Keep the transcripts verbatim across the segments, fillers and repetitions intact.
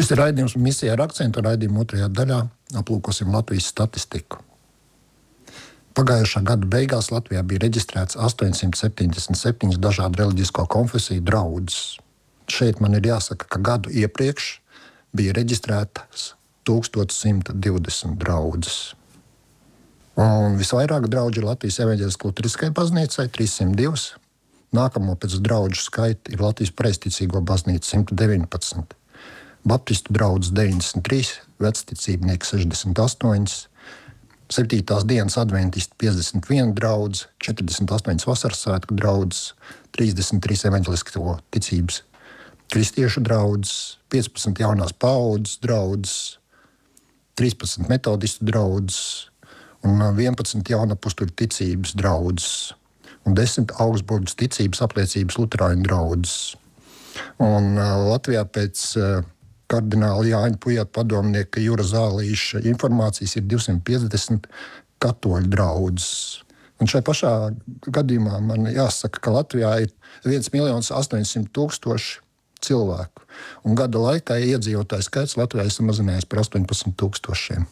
Šis ir raidījums misija ar akcentu. Raidījuma otrajā daļā aplūkosim Latvijas statistiku. Pagājušā gada beigās Latvijā bija reģistrēts astoņsimt septiņdesmit septiņas dažādu reliģisko konfesiju draudzes. Šeit man ir jāsaka, ka gadu iepriekš bija reģistrētas tūkstoš simt divdesmit draudzes. Un visvairāk draugu ir Latvijas evaņģēliskajai luteriskajai baznīcai - trīssimt divi. Nākamo pēc draugu skaita ir Latvijas Pareizticīgo baznīca - simt deviņpadsmit. Baptistu draudzes deviņdesmit trīs, vecticībnieki sešdesmit astoņi, septītās dienas adventisti piecdesmit viena draudzes, četrdesmit astoņas vasaras svētku draudzes, trīsdesmit trīs evaņģēlisko ticības kristiešu draudzes, piecpadsmit jaunās paaudzes draudzes, trīspadsmit metodistu draudzes un vienpadsmit jaunapustuļu ticības draudzes un desmit Augsburgas ticības apliecības luterāņu draudzes. Un uh, Latvijā pēc uh, kardināla Jāņa Pujata padomnieka Jura Zālīša informācijas ir divsimt piecdesmit katoļu draudzes. Un šai pašā gadījumā man jāsaka, ka Latvijā ir viens miljons astoņsimt tūkstoši cilvēku. Un gada laikā iedzīvotāju skaits Latvijā ir samazinājies par astoņpadsmit tūkstošiem.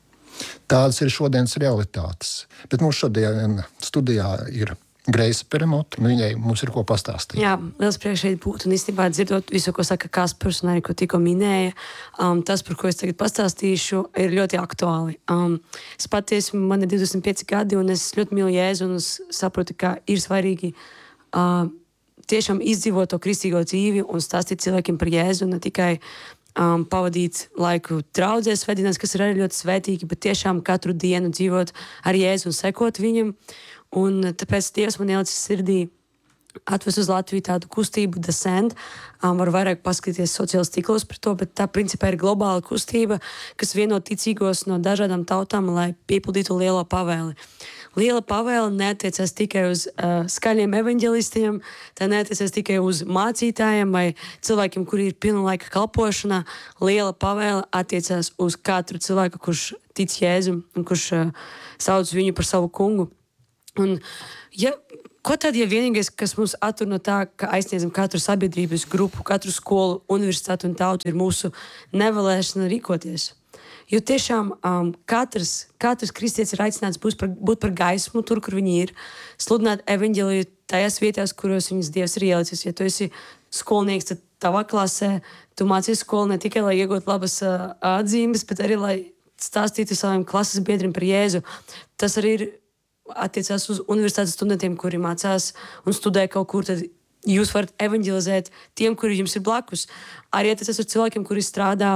Tādas ir šodienas realitātes. Bet mums šodien studijā ir Greisa Peremota, un viņai mums ir ko pastāstīt. Jā, liels prieks šeit būt, un īstenībā dzirdot visu, ko saka Kaspars, un arī, ko tikko minēja, um, tas, par ko es tagad pastāstīšu, ir ļoti aktuāli. Um, es patiesi, man ir divdesmit pieci gadi, un es ļoti mīlu Jēzu, un es saprotu, ka ir svarīgi uh, tiešām izdzīvot to kristīgo dzīvi un stāstīt cilvēkiem par Jēzu, un ne tikai um, pavadīt laiku draudzēs, svētdienās, kas ir arī ļoti svētīgi, bet tiešām katru dienu dzīvot ar Jēzu un sekot viņam. Un tāpēc Dievs man ielicis sirdī atvest uz Latviju tādu kustību The Send. Um, var vairāk paskatīties sociālos tīklos par to, bet tā principā ir globāla kustība, kas vieno ticīgos no dažādām tautām, lai piepildītu lielo pavēli. Liela pavēle neatiecas tikai uz uh, skaļiem evaņģelistiem, tā neatiecas tikai uz mācītājiem vai cilvēkiem, kuri ir pilna laika kalpošanā. Liela pavēle attiecas uz katru cilvēku, kurš tic Jēzum un kurš uh, sauc viņu par savu kungu. Un, ja, ko tad, ja vienīgais, kas mums attur no tā, ka aizsniedzam katru sabiedrības grupu, katru skolu, universitāti un tautu, ir mūsu nevēlēšana rīkoties? Jo tiešām um, katrs, katrs kristietis ir aicināts būt par, būt par gaismu tur, kur viņi ir, sludināt evaņģēliju tajās vietās, kuros viņas Dievs ir ielicis. Ja tu esi skolnieks, tad tavā klasē tu mācies skolu ne tikai, lai iegūtu labas uh, atzīmes, bet arī, lai stāstītu saviem klases biedriem par Jēzu. Tas arī ir attiecās uz universitātes studentiem, kuri mācās un studē kaut kur, tad jūs varat evaņģelizēt tiem, kuri jums ir blakus. Arī attiecās uz cilvēkiem, kuri strādā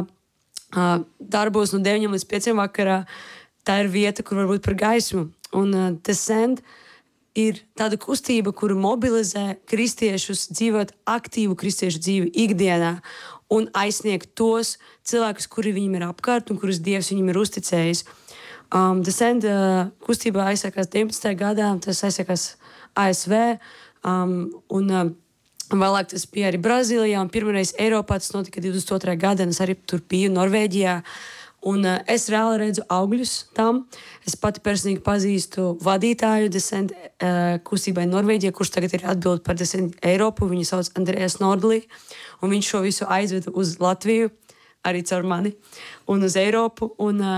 uh, darbos no deviņiem līdz pieciem vakarā. Tā ir vieta, kur var būt par gaismu. Un uh, The Send ir tāda kustība, kuru mobilizē kristiešus dzīvot aktīvu kristiešu dzīvi ikdienā un aizsniegt tos cilvēkus, kuri viņiem ir apkārt un kurus Dievs viņiem ir uzticējis. Um, The Send uh, kustībā aizsākās deviņpadsmitajā gadā, tas aizsākās A S V, um, un um, vēlāk tas bija arī Brazīlijā, un pirmoreiz Eiropā tas notika divdesmit otrajā gadā, un es arī tur biju Norvēģijā, un uh, es reāli redzu augļus tam. Es pati personīgi pazīstu vadītāju The Send uh, kustībai Norvēģijā, kurš tagad ir atbild par The Send Eiropu, viņu sauc Andrejas Nordli, un viņš šo visu aizveda uz Latviju, arī caur mani, un uz Eiropu, un uh,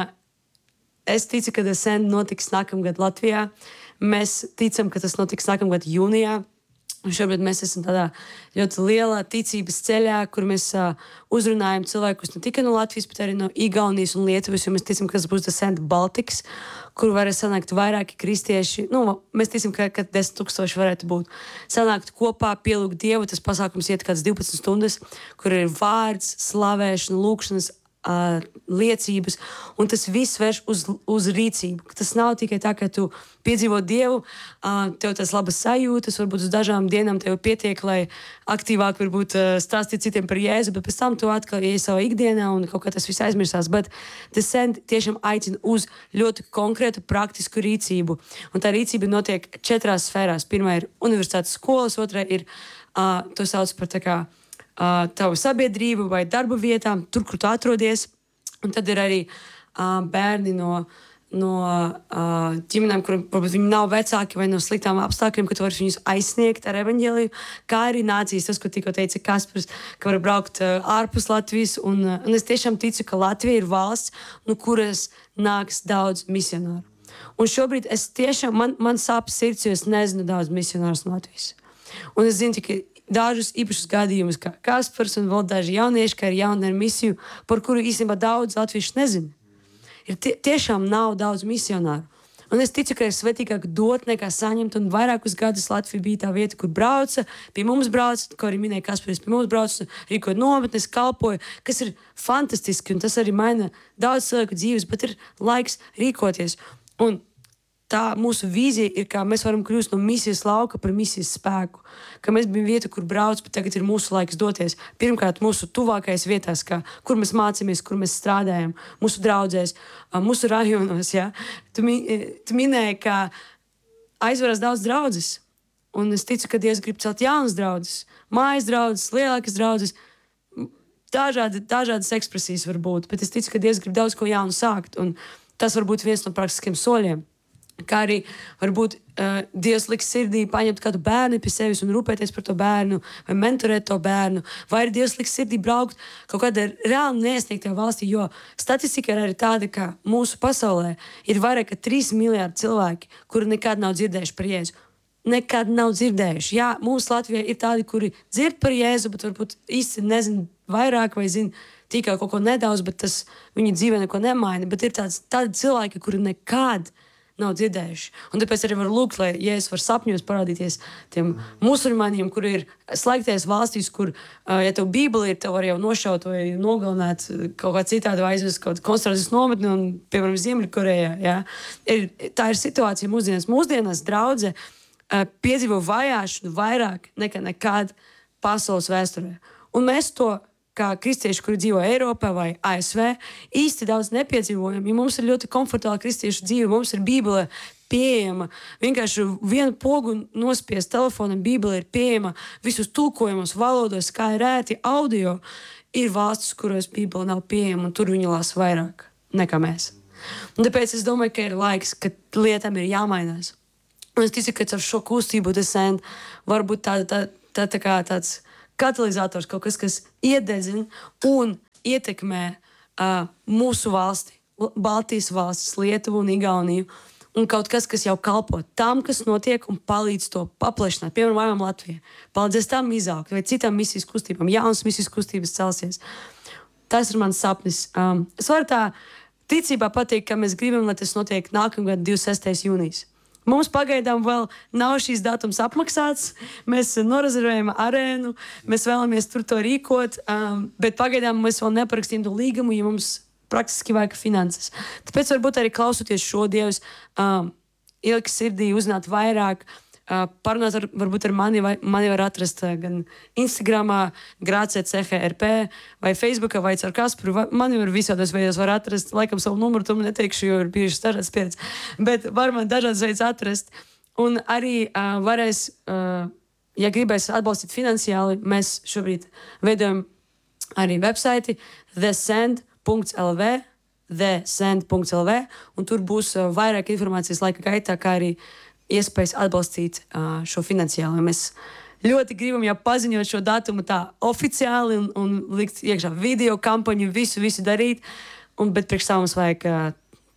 es ticu, ka The Send notiks nākamgad Latvijā. Mēs ticam, ka tas notiks nākamgad jūnijā. Un šobrīd mēs esam tādā ļoti lielā ticības ceļā, kur mēs uh, uzrunājam cilvēkus ne tikai no Latvijas, bet arī no Igaunijas un Lietuvas, jo mēs ticam, ka tas būs The Send Baltics, kur varēs sanākt vairāki kristieši. Nu, mēs ticam, ka, ka desmit tūkstoši varētu būt. Sanākt kopā, pielūgt Dievu, tas pasākums iet kāds divpadsmit stundas, kur ir vārds, slavēšana, lūkšanas, Uh, liecības, un tas viss vērš uz, uz rīcību. Tas nav tikai tā, ka tu piedzīvo Dievu, uh, tev tas labas sajūtas, varbūt uz dažām dienām tev pietiek, lai aktīvāk varbūt uh, stāstīt citiem par Jēzu, bet pēc tam tu atkal iesi savā ikdienā un kaut kā tas viss aizmirsās. Bet The Send tiešām aicina uz ļoti konkrētu praktisku rīcību, un tā rīcība notiek četrās sfērās. Pirmā ir universitātes skolas, otrā ir, uh, to sauc par tā kā Uh, tavu sabiedrību vai darba vietām, tur, kur tu atrodies. Un tad ir arī uh, bērni no, no uh, ģimenēm, kuriem varbūt viņi nav vecāki vai no sliktām apstākļiem, ka tu vari viņus aizsniegt ar evaņģēliju, kā arī nācijas, tas, ko tikko teica Kaspars, ka var braukt uh, ārpus Latvijas, un, uh, un es tiešām ticu, ka Latvija ir valsts, no kuras nāks daudz misionāru. Un šobrīd es tiešām, man, man sāp sirds, jo es nezinu daudz misionārus no Latvijas. Un es zinu tikai dažus īpašus gadījumus, kā Kaspars un vēl daži jaunieši, kā ir jauni ar misiju, par kuru īstenībā daudz latviešu nezina. Ir tie, tiešām nav daudz misionāru. Un es ticu, ka ir svetīgāk dot nekā saņemt, un vairākus gadus Latvija bija tā vieta, kur brauca, pie mums brauca, ko arī minēja Kaspars, pie mums brauca, rīkot nometnes, kalpoja, kas ir fantastiski, un tas arī maina daudz cilvēku dzīves, bet ir laiks rīkoties. Un tā mūsu vīzija ir, kā mēs varam kļūt no misijas lauka par misijas spēku. Ka mēs bijām vieta, kur brauc, bet tagad ir mūsu laiks doties. Pirmkārt, mūsu tuvākajās vietās, kā, kur mēs mācāmies, kur mēs strādājam, mūsu draudzēs, mūsu rajonos. Ja? Tu, tu minēji, ka aizveras daudz draudzes. Un es ticu, ka Dievs grib celt jaunas draudzes, mājas draudzes, lielākas draudzes. Dažādi, dažādas ekspresijas var būt, bet es ticu, ka Dievs grib daudz ko jaunu sākt. Un tas var būt viens no praktiskiem soļiem. Kā arī varbūt uh, Dievs liks sirdī paņemt kādu bērnu pie sevis un rūpēties par to bērnu, vai mentorēt to bērnu, vai arī Dievs liks sirdī braukt kaut kādā reāli neiesniegtajā valstī, jo statistika ir arī tāda, ka mūsu pasaulē ir vairāk kā trīs miljārdi cilvēki, kuri nekad nav dzirdējuši par Jēzu. Nekad nav dzirdējuši. Jā, mūsu Latvijā ir tādi, kuri dzird par Jēzu, bet varbūt īsti nezin vairāk vai zin tikai kaut ko nedaudz, bet tas viņa dzīvē neko nemaina. Bet ir tāds, tādi cilvēki, kuri nekad nav dzirdējuši. Un tāpēc arī var lūgt, lai Jēzus var sapņos parādīties tiem musulmaņiem, kuri ir slēgties valstīs, kur, uh, ja tev Bībele ir, tev var jau nošaut vai nogalināt kaut kā citādi vai aizvest kaut kādu koncentrācijas nometni un, piemēram, Ziemeļkorejā. Ja? Ir, tā ir situācija mūsdienās. Mūsdienās draudze uh, piedzīvo vajāšanu vairāk nekā nekad pasaules vēsturē. Un mēs to kā kristieši, kuri dzīvo Eiropā vai A S V, īsti daudz nepiedzīvojam. Ja mums ir ļoti komfortabla kristiešu dzīve, mums ir Bībele pieejama. Vienkārši vienu pogu nospiest telefonam, Bībele ir pieejama visus tulkojumos valodos, kā ir ērti audio. Ir valstis, kuros Bībele nav pieejama, un tur viņi lasa vairāk nekā mēs. Un tāpēc es domāju, ka ir laiks, ka lietām ir jāmainās. Un es ticu, ka ar šo kustību descent var būt tāda, tā, tā, tā kā tāds katalizators, kaut kas, kas iededzina un ietekmē uh, mūsu valsti, Baltijas valstis, Lietuvu un Igauniju, un kaut kas, kas jau kalpo tam, kas notiek un palīdz to paplašināt. Piemēram, Vājām Latvijā. Palīdzēs tam izaugt, vai citām misijas kustībām, jaunas misijas kustības celsies. Tas ir mans sapnis. Um, es varu tā ticībā pateikt, ka mēs gribam, lai tas notiek nākamgad divdesmit sestais jūnijas. Mums pagaidām vēl nav šīs datums apmaksāts. Mēs norezervējam arēnu, mēs vēlamies tur to rīkot, um, bet pagaidām mēs vēl neparakstījām to līgumu, ja mums praktiski vajag finanses. Tāpēc varbūt arī klausoties šo Dievs, um, ielikt sirdī, uzzināt vairāk, uh, parunāt ar, varbūt ar mani, vai mani var atrast uh, gan Instagramā, Grācē C H R P, vai Facebookā, vai caur Kasparu. Vai, mani var visādos veidos var atrast. Laikam savu numuru to neteikšu, jo ir bijušas dažādas pieredzes. Bet var man dažādas veids atrast. Un arī uh, varēs, uh, ja gribēs atbalstīt finansiāli, mēs šobrīd veidojam arī websaiti the send dot l v, the send dot l v, un tur būs uh, vairāk informācijas laika gaitā, kā arī iespējas atbalstīt uh, šo finansiāli. Mēs ļoti gribam jau paziņot šo datumu tā oficiāli un, un likt iekšā video kampaņu, visu, visu darīt, un, bet priekš tā mums vajag uh,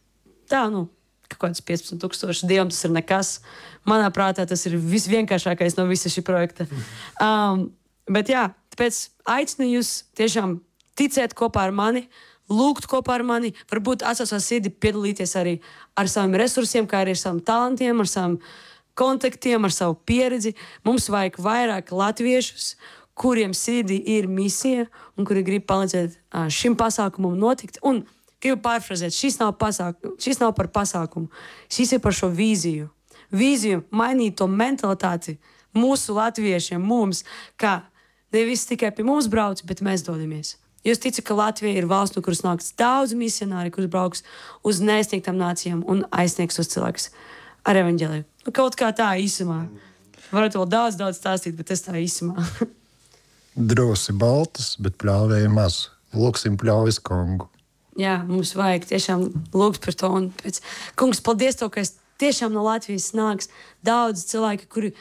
tā, nu, kaut kāds piecpadsmit tūkstoši, Dievam tas ir nekas. Manā prātā tas ir visvienkāršākais no visa šī projekta. Um, bet jā, tāpēc aicinu jūs tiešām ticēt kopā ar mani, lūgt kopā ar mani, varbūt atstāt savu sirdi piedalīties arī ar saviem resursiem, kā arī ar saviem talantiem, ar saviem kontaktiem, ar savu pieredzi. Mums vajag vairāk latviešus, kuriem sirdī ir misija un kuri grib palīdzēt šim pasākumam notikt. Un gribu pārfrazēt, šis nav, pasākum, šis nav par pasākumu, šis ir par šo vīziju. Vīziju mainīt to mentalitāti mūsu latviešiem, mums, kā nevis tikai pie mums brauc, bet mēs dodamies. Jo es ticu, ka Latvija ir valsts, no kuras nāks daudz misionāri, kurus brauks uz neizsniegtām nācijām un aizsniegs tos cilvēkus ar evaņģēliju. Nu, kaut kā tā īsumā. Varētu vēl daudz, daudz stāstīt, bet tas tā īsumā. Drosi baltas, bet pļāvēja maz. Lūksim pļāvis kungu. jā, mums vajag tiešām lūgt par to. Un pēc, kungs, paldies tev, ka es tiešām no Latvijas nāks daudz cilvēki, kuri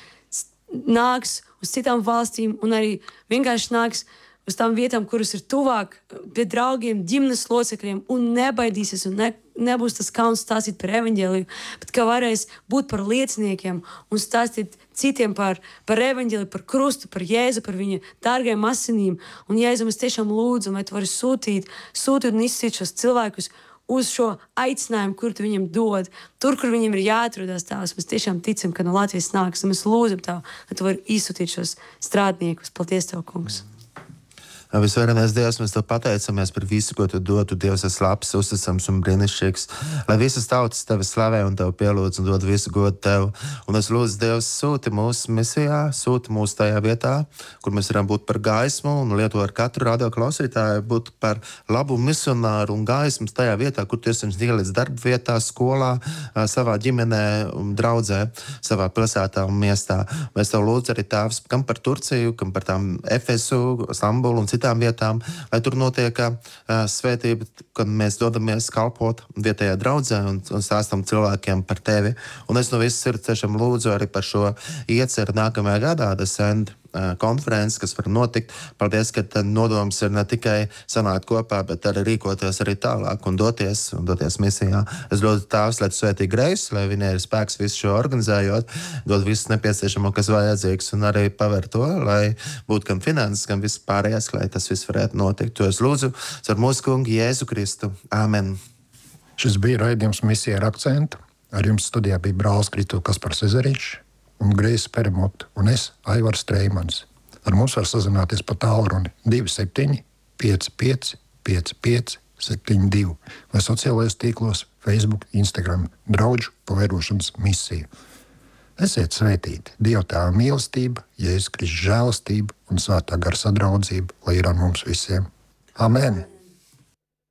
nāks uz citām valstīm un arī vienkārši nāks uz tām vietām, kuras ir tuvāk pie draugiem, ģimenes locekļiem un nebaidīsies un ne, nebūs tas kauns stāstīt par evaņģēliju, bet ka varēs būt par lieciniekiem un stāstīt citiem par, par evaņģēliju, par krustu, par Jēzu, par viņa dārgajām asinīm. Un Jēzu mēs tiešām lūdzam, lai tu vari sūtīt, sūtīt un izsīt šos cilvēkus uz šo aicinājumu, kur tu viņam dod. Tur, kur viņam ir jāatrodās tās, mēs tiešām ticam, ka no Latvijas nāks, un mēs lūdzam tev, lai tu vari izsūtīt šos strādniekus. Paldies tev, kungs! Visvarenais Dievs, mēs tev pateicamies par visu, ko tu dod. Tu Dievs esi labs, uzticams un brīnišķīgs. Lai visas tautas tevi slavē un tev pielūdz un dod visu godu tev. Un es lūdzu, Dievs, sūti mūsu misijā, sūti mūsu tajā vietā, kur mēs varam būt par gaismu un lietot ar katru radio klausītāju, būt par labu misionāru un gaismas tajā vietā, kur tu esi ielicis darba vietā, skolā, savā ģimenē, draudzē, savā pilsētā un miestā. Mēs tev lūdzu arī Tēvs, kam par Turciju, kam par tām Efesu, Stambulu un citām vietām, lai tur notiek uh, svētība, kad mēs dodamies kalpot vietējā draudzē un, un stāstam cilvēkiem par tevi. Un es no visas sirds tiešām lūdzu arī par šo ieceru nākamajā gadā, Descend uh, konferences, kas var notikt. Paldies, ka nodoms ir ne tikai sanākt kopā, bet arī rīkoties arī tālāk un doties, un doties misijā. Es lūdzu Tēvs, lai tu svētī Grace, lai viņai ir spēks visu šo organizējot, dod visu nepieciešamo, kas vajadzīgs, un arī paver to, lai būtu gan finanses, gan viss pārējais, lai tas viss varētu notikt. To es lūdzu ar mūsu kungu Jēzu Kristu. Āmen. Šis bija raidījums Misija ar akcentu. Ar jums studijā bija brālis Kristo Kaspars Ezeričs un Greisa Peremota un es, Aivars Streimans. Ar mums var sazināties pa tālruni divi septiņi pieci pieci pieci pieci septiņi divi vai sociālajos tīklos Facebook, Instagram, Draudžu pavērošanas misiju. Esiet svētīti, Dieva Tēva mīlestība, Jēzus Kristus žēlastība un svētā gara sadraudzība, lai ir ar mums visiem. Amen!